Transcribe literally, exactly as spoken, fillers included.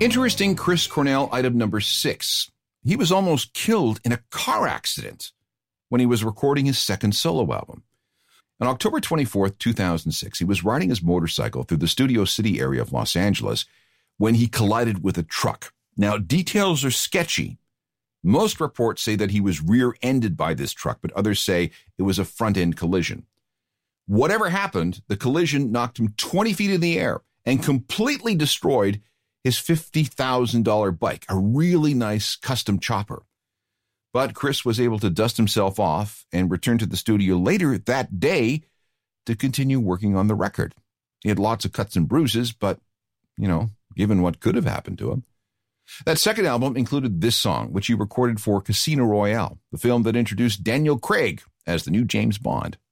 Interesting Chris Cornell item number six. He was almost killed in a car accident when he was recording his second solo album. On October twenty-fourth, two thousand six, he was riding his motorcycle through the Studio City area of Los Angeles when he collided with a truck. Now, details are sketchy. Most reports say that he was rear-ended by this truck, but others say it was a front-end collision. Whatever happened, the collision knocked him twenty feet in the air and completely destroyed his fifty thousand dollars bike, a really nice custom chopper. But Chris was able to dust himself off and return to the studio later that day to continue working on the record. He had lots of cuts and bruises, but, you know, given what could have happened to him. That second album included this song, which he recorded for Casino Royale, the film that introduced Daniel Craig as the new James Bond.